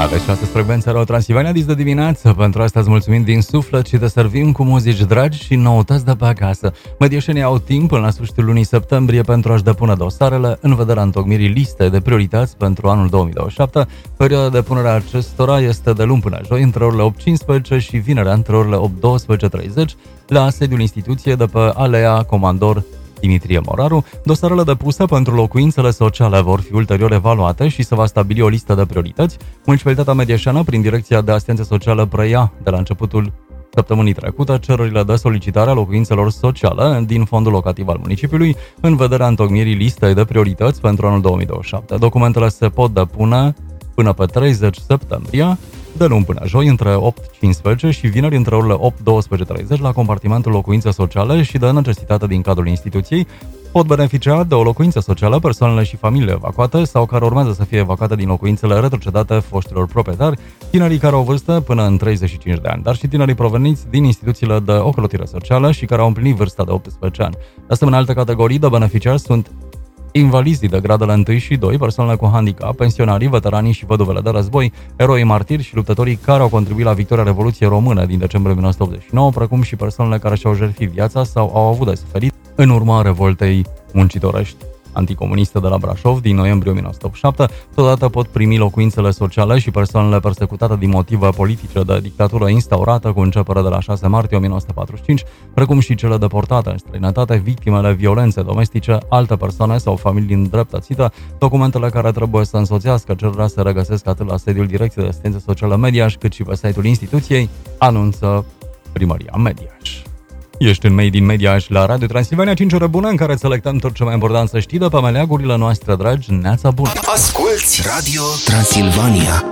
Aveți 6 frecvențe Radio Transilvania dis de dimineață. Pentru asta îți mulțumim din suflet și te servim cu muzici dragi și noutăți de pe acasă. Medieșenii au timp până la sfârșitul lunii septembrie pentru a-și depune dosarele în vederea întocmirii liste de priorități pentru anul 2027. Perioada de depunere a acestora este de luni până joi, între orele 8:15 și vinerea între orele 8:12:30 la sediul instituției de pe Alea Comandor Dimitrie Moraru. Dosarele depuse pentru locuințele sociale vor fi ulterior evaluate și se va stabili o listă de priorități. Municipalitatea Medieșană, prin Direcția de Asistență Socială, preia de la începutul săptămânii trecute cererile de solicitare a locuințelor sociale din fondul locativ al municipiului în vederea întocmirii listei de priorități pentru anul 2027. Documentele se pot depune până pe 30 septembrie, de luni până joi, între 8:15 și vineri, între orele 8:12:30 la compartimentul locuințe sociale și de necesitate din cadrul instituției. Pot beneficia de o locuință socială persoanele și familiile evacuate sau care urmează să fie evacuate din locuințele retrocedate foștilor proprietari, tinerii care au vârstă până în 35 de ani, dar și tinerii proveniți din instituțiile de ocrotire socială și care au împlinit vârsta de 18 ani. De asemenea, alte categorii de beneficiari sunt invalizii de gradele 1 și 2, persoanele cu handicap, pensionarii, veteranii și văduvele de război, eroii martiri și luptătorii care au contribuit la victoria Revoluției Române din decembrie 1989, precum și persoanele care și-au jertfit viața sau au avut de suferit în urma revoltei muncitorești anticomuniste de la Brașov din noiembrie 1987. Totodată pot primi locuințele sociale și persoanele persecutate din motive politice de dictatură instaurată cu începere de la 6 martie 1945, precum și cele deportate în străinătate, victimele violenței domestice, alte persoane sau familii îndreptățite. Documentele care trebuie să însoțească cererea se regăsesc atât la sediul Direcției de Asistență Socială Mediaș, cât și pe site-ul instituției, anunță Primăria Mediaș. Ești în Made in Mediaș la Radio Transilvania, 5 ore bune în care selectăm tot ce mai important să știi de pe meleagurile noastre dragi. Neața bună! Asculți Radio Transilvania.